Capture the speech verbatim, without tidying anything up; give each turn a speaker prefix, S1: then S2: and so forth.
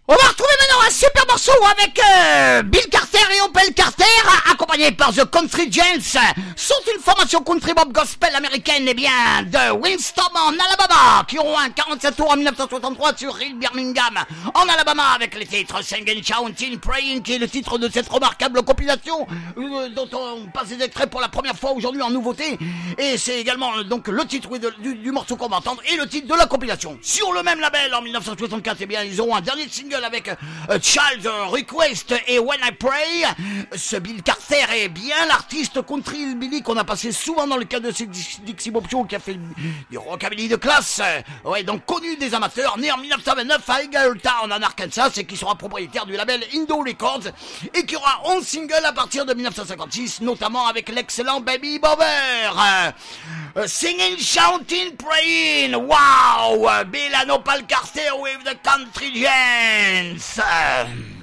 S1: On va retrouver maintenant un super morceau avec euh, Bill Carter et Opel Carter, accompagnés par The Country Giants. Sont une formation country bop gospel américaine, et bien, de Winston en Alabama, qui auront un quarante-sept tours en dix-neuf cent soixante-trois sur Hill Birmingham, en Alabama, avec les titres Singing, Shouting, Praying, qui est le titre de cette remarquable compilation, euh, dont on passe des extraits pour la première fois aujourd'hui en nouveauté. Et c'est également euh, donc le titre oui, de, du, du morceau qu'on va entendre et le titre de la compilation. Sur le même label, en dix-neuf cent soixante-quatre, eh bien, ils auront un dernier single avec euh, Child Request et When I Pray. Ce Bill Carter est bien l'artiste country hillbilly qu'on a passé souvent dans le cadre de ces Dixie Pop Show, qui a fait du rockabilly de classe. Ouais, donc connu des amateurs, né en dix-neuf cent vingt-neuf à Eagletown en Arkansas, et qui sera propriétaire du label Indo Records, et qui aura onze singles à partir de dix-neuf cent cinquante-six, notamment avec l'excellent Baby Bobber. Uh, singing, shouting, praying. Wow! Bill and Opal Carter with the Country Giants. Uh,